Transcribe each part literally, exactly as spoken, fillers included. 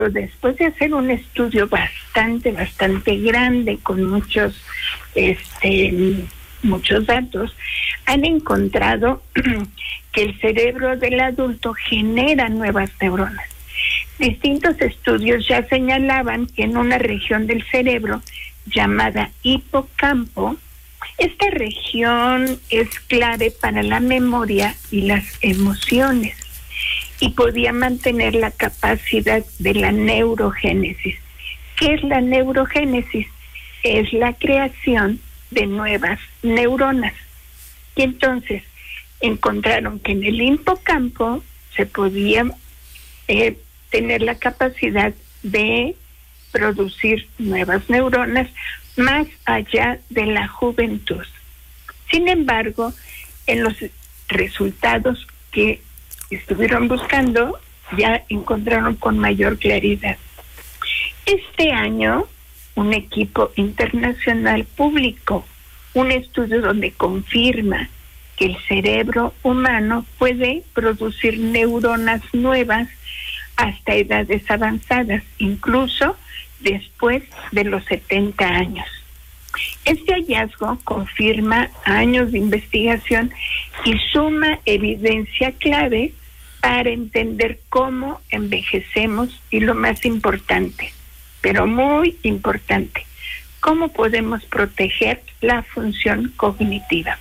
después de hacer un estudio bastante, bastante grande con muchos, este, muchos datos, han encontrado que el cerebro del adulto genera nuevas neuronas. Distintos estudios ya señalaban que en una región del cerebro llamada hipocampo, esta región es clave para la memoria y las emociones y podía mantener la capacidad de la neurogénesis. ¿Qué es la neurogénesis? Es la creación de nuevas neuronas. Y entonces encontraron que en el hipocampo se podía eh, tener la capacidad de producir nuevas neuronas más allá de la juventud. Sin embargo, en los resultados que estuvieron buscando, ya encontraron con mayor claridad. Este año, un equipo internacional publicó un estudio donde confirma que el cerebro humano puede producir neuronas nuevas hasta edades avanzadas, incluso después de los setenta años. Este hallazgo confirma años de investigación y suma evidencia clave para entender cómo envejecemos y, lo más importante, pero muy importante, cómo podemos proteger la función cognitiva.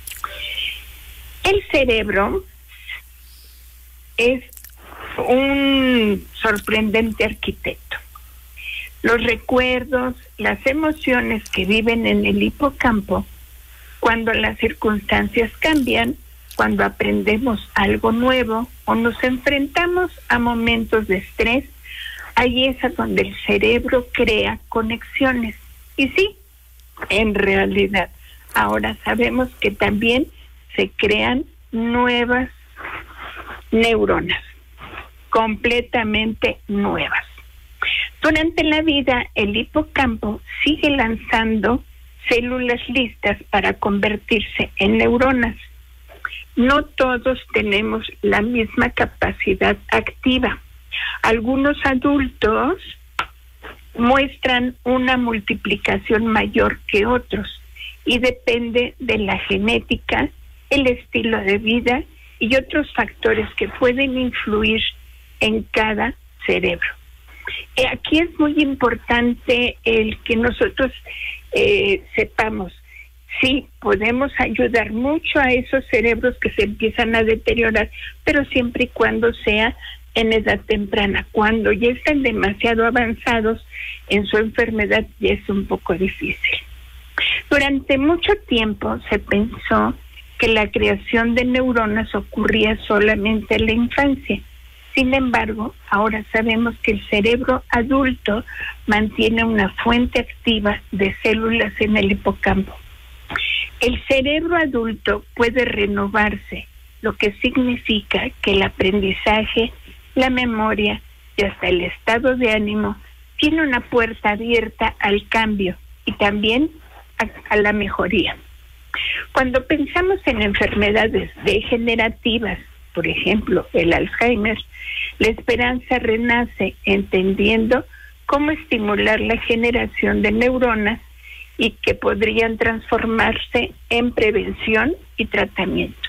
El cerebro es un sorprendente arquitecto. Los recuerdos, las emociones que viven en el hipocampo, cuando las circunstancias cambian, cuando aprendemos algo nuevo o nos enfrentamos a momentos de estrés, ahí es a donde el cerebro crea conexiones. Y sí, en realidad, ahora sabemos que también se crean nuevas neuronas, completamente nuevas. Durante la vida, el hipocampo sigue lanzando células listas para convertirse en neuronas. No todos tenemos la misma capacidad activa. Algunos adultos muestran una multiplicación mayor que otros y depende de la genética, el estilo de vida y otros factores que pueden influir en cada cerebro. Eh, aquí es muy importante el que nosotros eh, sepamos, sí, podemos ayudar mucho a esos cerebros que se empiezan a deteriorar, pero siempre y cuando sea en edad temprana. Cuando ya están demasiado avanzados en su enfermedad, ya es un poco difícil. Durante mucho tiempo se pensó que la creación de neuronas ocurría solamente en la infancia. Sin embargo, ahora sabemos que el cerebro adulto mantiene una fuente activa de células en el hipocampo. El cerebro adulto puede renovarse, lo que significa que el aprendizaje, la memoria y hasta el estado de ánimo tiene una puerta abierta al cambio y también a, a la mejoría. Cuando pensamos en enfermedades degenerativas, por ejemplo, el Alzheimer, la esperanza renace entendiendo cómo estimular la generación de neuronas y que podrían transformarse en prevención y tratamiento.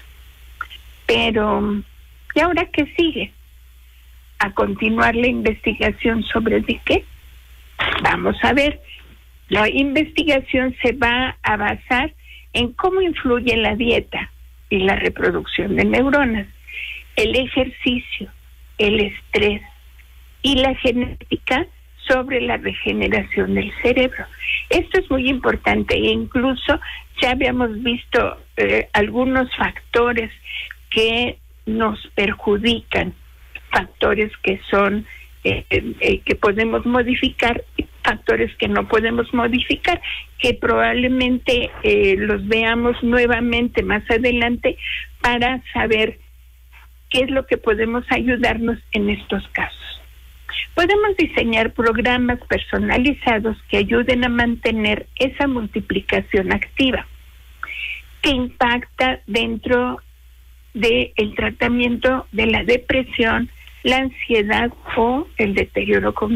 Pero, ¿y ahora qué sigue? ¿A continuar la investigación sobre de qué? Vamos a ver. La investigación se va a basar en cómo influye la dieta y la reproducción de neuronas, el ejercicio, el estrés y la genética sobre la regeneración del cerebro. Esto es muy importante e incluso ya habíamos visto eh, algunos factores que nos perjudican, factores que son eh, eh, que podemos modificar y factores que no podemos modificar, que probablemente eh, los veamos nuevamente más adelante para saber qué es lo que podemos ayudarnos en estos casos. Podemos diseñar programas personalizados que ayuden a mantener esa multiplicación activa, que impacta dentro del tratamiento de la depresión, la ansiedad o el deterioro cognitivo.